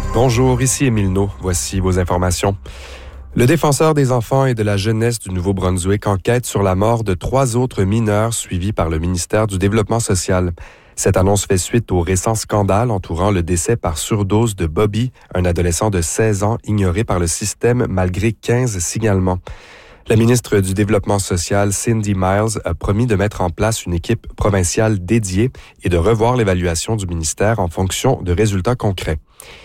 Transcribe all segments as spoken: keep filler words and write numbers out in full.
Bonjour, ici Émile No. Voici vos informations. Le défenseur des enfants et de la jeunesse du Nouveau-Brunswick enquête sur la mort de trois autres mineurs suivis par le ministère du Développement social. Cette annonce fait suite au récent scandale entourant le décès par surdose de Bobby, un adolescent de seize ans ignoré par le système malgré quinze signalements. La ministre du Développement social, Cindy Miles, a promis de mettre en place une équipe provinciale dédiée et de revoir l'évaluation du ministère en fonction de résultats concrets.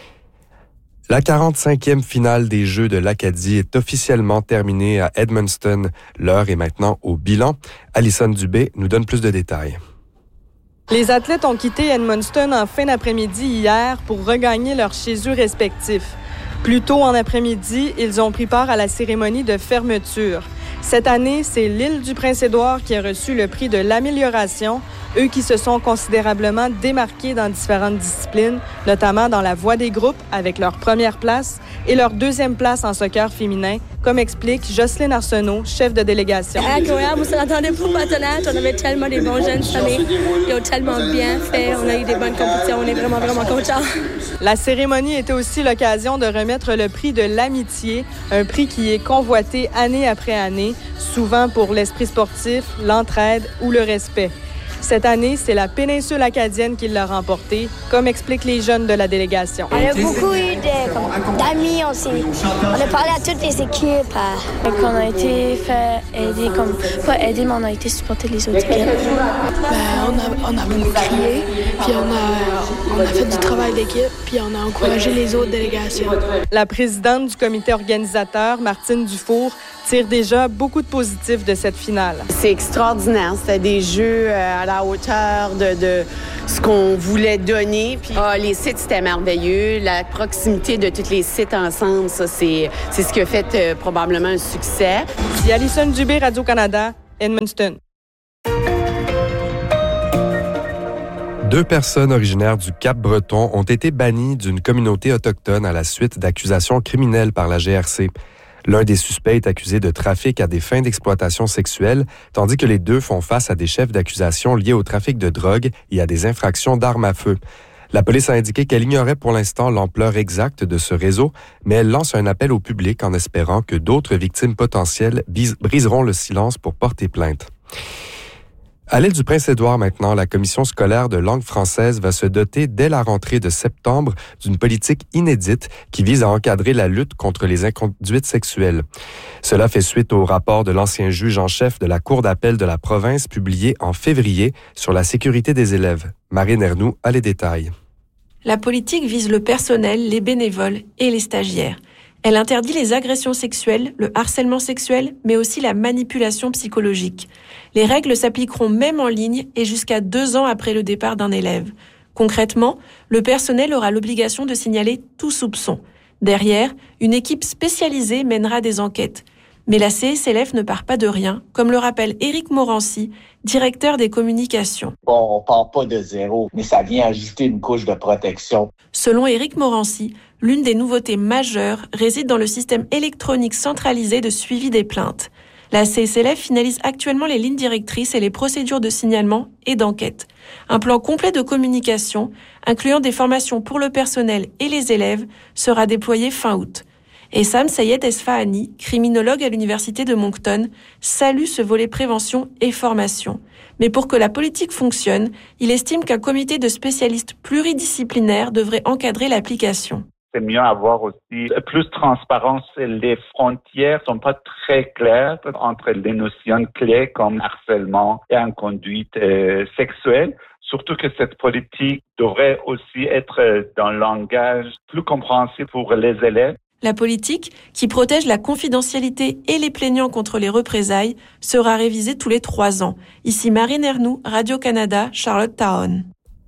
La quarante-cinquième finale des Jeux de l'Acadie est officiellement terminée à Edmundston. L'heure est maintenant au bilan. Alison Dubé nous donne plus de détails. Les athlètes ont quitté Edmundston en fin d'après-midi hier pour regagner leurs chez-eux respectifs. Plus tôt en après-midi, ils ont pris part à la cérémonie de fermeture. Cette année, c'est l'île du Prince-Édouard qui a reçu le prix de l'amélioration, eux qui se sont considérablement démarqués dans différentes disciplines, notamment dans la voie des groupes avec leur première place et leur deuxième place en soccer féminin, comme explique Jocelyne Arsenault, chef de délégation. Incroyable, on s'attendait pour Patonate, on avait tellement des bons jeunes cette année, ils ont tellement bien fait, on a eu des bonnes compétitions, on est vraiment, vraiment contents. La cérémonie était aussi l'occasion de remettre le prix de l'amitié, un prix qui est convoité année après année, souvent pour l'esprit sportif, l'entraide ou le respect. Cette année, c'est la péninsule acadienne qui l'a remporté, comme expliquent les jeunes de la délégation. On a beaucoup eu de, d'amis aussi. On a parlé à toutes les équipes. On a été fait aider, comme, pas aider, mais on a été supporter les autres équipes. Ben, on, a, on a beaucoup crié, puis on a, on a fait du travail d'équipe, puis on a encouragé les autres délégations. La présidente du comité organisateur, Martine Dufour, tire déjà beaucoup de positifs de cette finale. C'est extraordinaire. C'était des jeux à la hauteur de, de ce qu'on voulait donner. Puis, ah, les sites, c'était merveilleux. La proximité de tous les sites ensemble, ça, c'est, c'est ce qui a fait euh, probablement un succès. C'est Alison Dubé, Radio-Canada, Edmundston. Deux personnes originaires du Cap-Breton ont été bannies d'une communauté autochtone à la suite d'accusations criminelles par la G R C. L'un des suspects est accusé de trafic à des fins d'exploitation sexuelle, tandis que les deux font face à des chefs d'accusation liés au trafic de drogue et à des infractions d'armes à feu. La police a indiqué qu'elle ignorait pour l'instant l'ampleur exacte de ce réseau, mais elle lance un appel au public en espérant que d'autres victimes potentielles briseront le silence pour porter plainte. À l'île du Prince-Édouard maintenant, la commission scolaire de langue française va se doter dès la rentrée de septembre d'une politique inédite qui vise à encadrer la lutte contre les inconduites sexuelles. Cela fait suite au rapport de l'ancien juge en chef de la Cour d'appel de la province publié en février sur la sécurité des élèves. Marine Ernoux a les détails. La politique vise le personnel, les bénévoles et les stagiaires. Elle interdit les agressions sexuelles, le harcèlement sexuel, mais aussi la manipulation psychologique. Les règles s'appliqueront même en ligne et jusqu'à deux ans après le départ d'un élève. Concrètement, le personnel aura l'obligation de signaler tout soupçon. Derrière, une équipe spécialisée mènera des enquêtes. Mais la C S L F ne part pas de rien, comme le rappelle Éric Morancy, directeur des communications. Bon, on part pas de zéro, mais ça vient ajouter une couche de protection. Selon Éric Morancy, l'une des nouveautés majeures réside dans le système électronique centralisé de suivi des plaintes. La C S L F finalise actuellement les lignes directrices et les procédures de signalement et d'enquête. Un plan complet de communication, incluant des formations pour le personnel et les élèves, sera déployé fin août. Et Sam Sayed Esfahani, criminologue à l'Université de Moncton, salue ce volet prévention et formation. Mais pour que la politique fonctionne, il estime qu'un comité de spécialistes pluridisciplinaires devrait encadrer l'application. C'est mieux avoir aussi plus de transparence. Les frontières sont pas très claires entre les notions clés comme harcèlement et inconduite euh, sexuelle. Surtout que cette politique devrait aussi être dans un langage plus compréhensible pour les élèves. La politique, qui protège la confidentialité et les plaignants contre les représailles, sera révisée tous les trois ans. Ici Marine Ernoux, Radio-Canada, Charlottetown.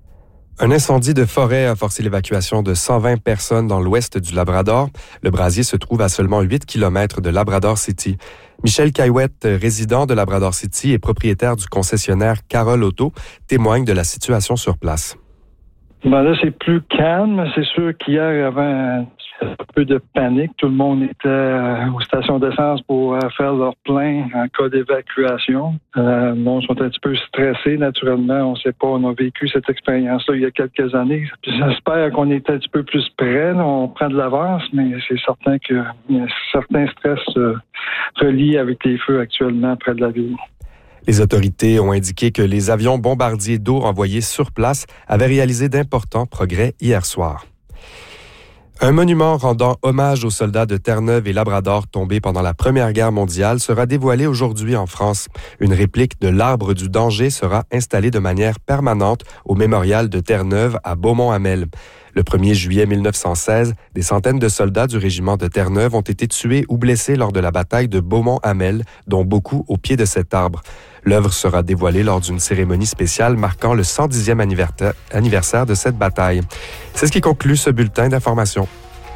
Un incendie de forêt a forcé l'évacuation de cent vingt personnes dans l'ouest du Labrador. Le brasier se trouve à seulement huit kilomètres de Labrador City. Michel Caillouette, résident de Labrador City et propriétaire du concessionnaire Carole Auto, témoigne de la situation sur place. Ben là, c'est plus calme. C'est sûr qu'hier, avant, peu de panique. Tout le monde était euh, aux stations d'essence pour euh, faire leur plein en cas d'évacuation. Euh, bon, ils sont un petit peu stressés, naturellement. On ne sait pas, on a vécu cette expérience-là il y a quelques années. Puis j'espère qu'on est un petit peu plus près. Là. On prend de l'avance, mais c'est certain qu'il y a certains stress euh, reliés avec les feux actuellement près de la ville. Les autorités ont indiqué que les avions bombardiers d'eau envoyés sur place avaient réalisé d'importants progrès hier soir. Un monument rendant hommage aux soldats de Terre-Neuve et Labrador tombés pendant la Première Guerre mondiale sera dévoilé aujourd'hui en France. Une réplique de l'Arbre du danger sera installée de manière permanente au mémorial de Terre-Neuve à Beaumont-Hamel. Le premier juillet mille neuf cent seize, des centaines de soldats du régiment de Terre-Neuve ont été tués ou blessés lors de la bataille de Beaumont-Hamel, dont beaucoup au pied de cet arbre. L'œuvre sera dévoilée lors d'une cérémonie spéciale marquant le cent dixième anniversaire de cette bataille. C'est ce qui conclut ce bulletin d'information.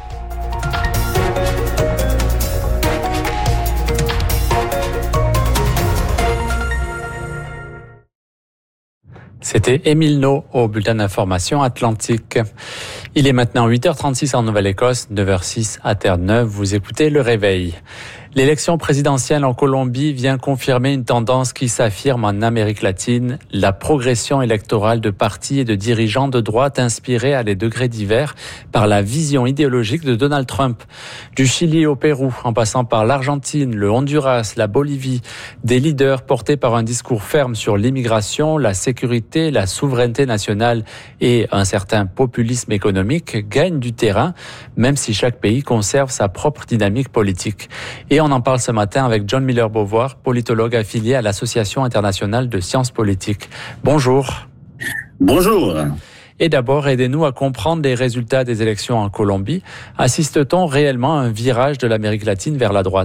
C'était Émile No au bulletin d'information Atlantique. Il est maintenant huit heures trente-six en Nouvelle-Écosse, neuf heures six à Terre-Neuve. Vous écoutez Le Réveil. L'élection présidentielle en Colombie vient confirmer une tendance qui s'affirme en Amérique latine, la progression électorale de partis et de dirigeants de droite inspirés à des degrés divers par la vision idéologique de Donald Trump. Du Chili au Pérou, en passant par l'Argentine, le Honduras, la Bolivie, des leaders portés par un discours ferme sur l'immigration, la sécurité, la souveraineté nationale et un certain populisme économique gagnent du terrain, même si chaque pays conserve sa propre dynamique politique. Et on en parle ce matin avec John Miller-Beauvoir, politologue affilié à l'Association internationale de sciences politiques. Bonjour. Bonjour. Et d'abord, aidez-nous à comprendre les résultats des élections en Colombie. Assiste-t-on réellement à un virage de l'Amérique latine vers la droite ?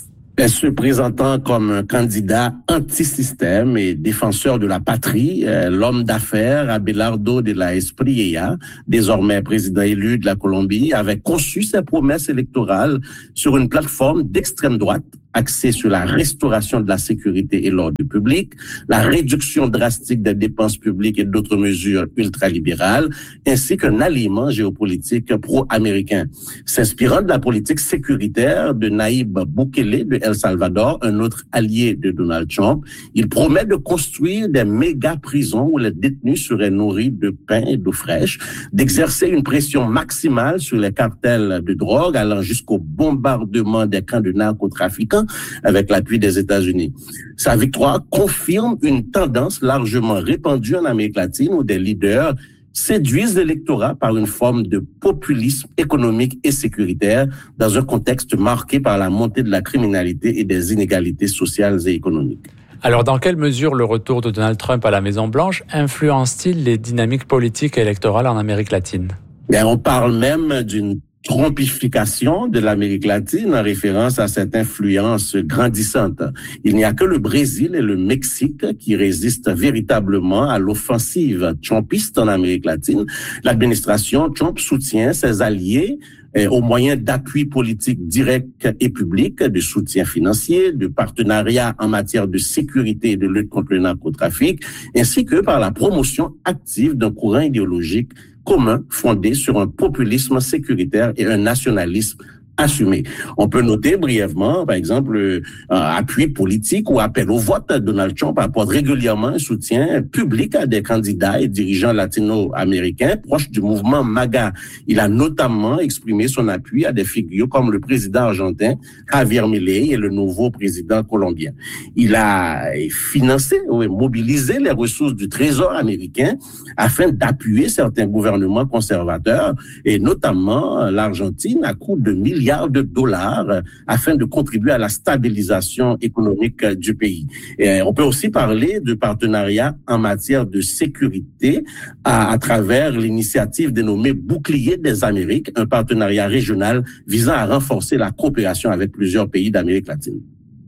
Se présentant comme un candidat anti-système et défenseur de la patrie, l'homme d'affaires Abelardo de la Espriella, désormais président élu de la Colombie, avait conçu ses promesses électorales sur une plateforme d'extrême droite axée sur la restauration de la sécurité et l'ordre public, la réduction drastique des dépenses publiques et d'autres mesures ultralibérales, ainsi qu'un alliement géopolitique pro-américain. S'inspirant de la politique sécuritaire de Nayib Bukele de El Salvador, un autre allié de Donald Trump, il promet de construire des méga-prisons où les détenus seraient nourris de pain et d'eau fraîche, d'exercer une pression maximale sur les cartels de drogue, allant jusqu'au bombardement des camps de narcotrafiquants avec l'appui des États-Unis. Sa victoire confirme une tendance largement répandue en Amérique latine où des leaders séduisent l'électorat par une forme de populisme économique et sécuritaire dans un contexte marqué par la montée de la criminalité et des inégalités sociales et économiques. Alors, dans quelle mesure le retour de Donald Trump à la Maison-Blanche influence-t-il les dynamiques politiques et électorales en Amérique latine? Bien, on parle même d'une trompification de l'Amérique latine en référence à cette influence grandissante. Il n'y a que le Brésil et le Mexique qui résistent véritablement à l'offensive trumpiste en Amérique latine. L'administration Trump soutient ses alliés au moyen d'appui politique direct et public, de soutien financier, de partenariat en matière de sécurité et de lutte contre le narcotrafic, ainsi que par la promotion active d'un courant idéologique commun fondé sur un populisme sécuritaire et un nationalisme assumé. On peut noter brièvement, par exemple, euh, appui politique ou appel au vote. Donald Trump apporte régulièrement un soutien public à des candidats et dirigeants latino-américains proches du mouvement MAGA. Il a notamment exprimé son appui à des figures comme le président argentin Javier Milei et le nouveau président colombien. Il a financé ou mobilisé les ressources du Trésor américain afin d'appuyer certains gouvernements conservateurs et notamment l'Argentine à coût de milliards de dollars afin de contribuer à la stabilisation économique du pays. Et on peut aussi parler de partenariat en matière de sécurité à, à travers l'initiative dénommée Bouclier des Amériques, un partenariat régional visant à renforcer la coopération avec plusieurs pays d'Amérique latine.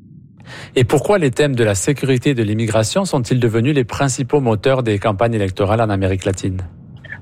Et pourquoi les thèmes de la sécurité et de l'immigration sont-ils devenus les principaux moteurs des campagnes électorales en Amérique latine?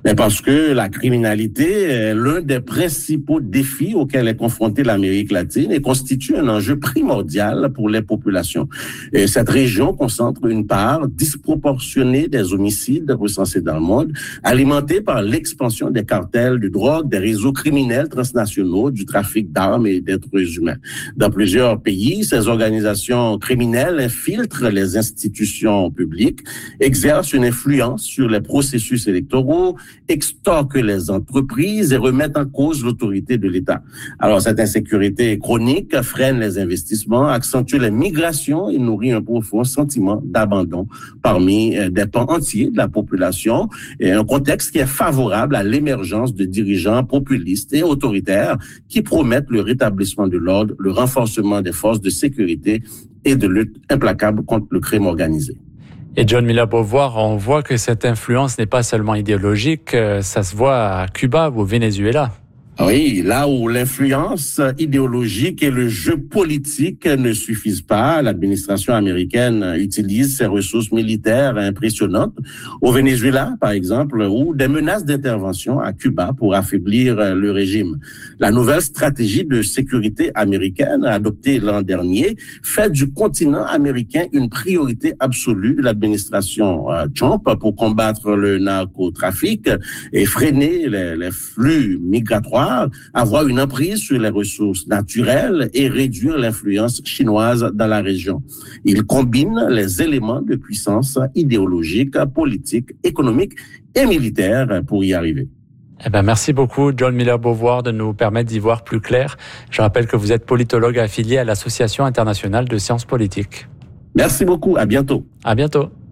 Mais parce que la criminalité est l'un des principaux défis auxquels est confrontée l'Amérique latine et constitue un enjeu primordial pour les populations. Et cette région concentre une part disproportionnée des homicides recensés dans le monde, alimentée par l'expansion des cartels de drogue, des réseaux criminels transnationaux, du trafic d'armes et d'êtres humains. Dans plusieurs pays, ces organisations criminelles infiltrent les institutions publiques, exercent une influence sur les processus électoraux, extorquent les entreprises et remettent en cause l'autorité de l'État. Alors, cette insécurité chronique freine les investissements, accentue les migrations et nourrit un profond sentiment d'abandon parmi des pans entiers de la population, et un contexte qui est favorable à l'émergence de dirigeants populistes et autoritaires qui promettent le rétablissement de l'ordre, le renforcement des forces de sécurité et de lutte implacable contre le crime organisé. Et John Miller-Beauvoir, on voit que cette influence n'est pas seulement idéologique, ça se voit à Cuba ou au Venezuela. Oui, là où l'influence idéologique et le jeu politique ne suffisent pas, l'administration américaine utilise ses ressources militaires impressionnantes au Venezuela, par exemple, ou des menaces d'intervention à Cuba pour affaiblir le régime. La nouvelle stratégie de sécurité américaine adoptée l'an dernier fait du continent américain une priorité absolue de l'administration Trump pour combattre le narcotrafic et freiner les, les flux migratoires, avoir une emprise sur les ressources naturelles et réduire l'influence chinoise dans la région. Il combine les éléments de puissance idéologique, politique, économique et militaire pour y arriver. Eh ben, merci beaucoup, John Miller-Beauvoir, de nous permettre d'y voir plus clair. Je rappelle que vous êtes politologue affilié à l'Association internationale de sciences politiques. Merci beaucoup. À bientôt. À bientôt.